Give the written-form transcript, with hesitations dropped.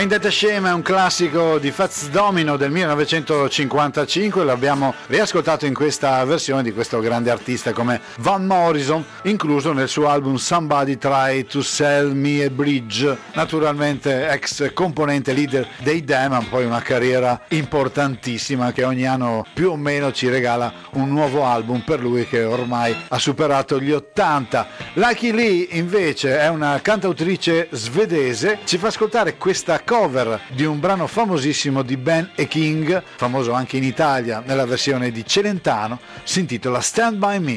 Vendetta Shame è un classico di Fats Domino del 1955, l'abbiamo riascoltato in questa versione di questo grande artista come Van Morrison, incluso nel suo album Somebody Try to Sell Me a Bridge, naturalmente ex componente leader dei Damn, poi una carriera importantissima che ogni anno più o meno ci regala un nuovo album per lui che ormai ha superato gli 80. Lucky Lee invece è una cantautrice svedese, ci fa ascoltare questa cover di un brano famosissimo di Ben e King, famoso anche in Italia nella versione di Celentano, si intitola Stand By Me.